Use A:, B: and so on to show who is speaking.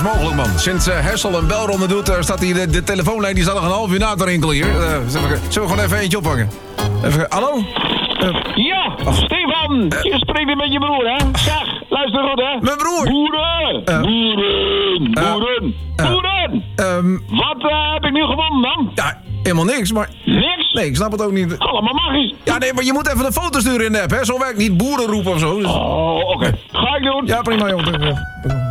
A: best mogelijk, man. Sinds Hessel een belronde doet, staat hier de telefoonlijn... die staat nog een half uur na te rinkelen hier. Zullen we gewoon even eentje oppakken? Even, hallo?
B: Ja, Stefan, je spreekt weer met je broer, hè? Zeg, luister goed, hè?
A: Mijn broer!
B: Boeren! Boeren! Wat heb ik nu gewonnen dan?
A: Ja, helemaal niks, maar...
B: Niks?
A: Nee, ik snap het ook niet.
B: Allemaal magisch.
A: Ja, nee, maar je moet even een foto sturen in de app, hè? Zo werkt niet boeren roepen of zo. Dus...
B: Oh, oké. Ga ik doen.
A: Ja, prima, jongen.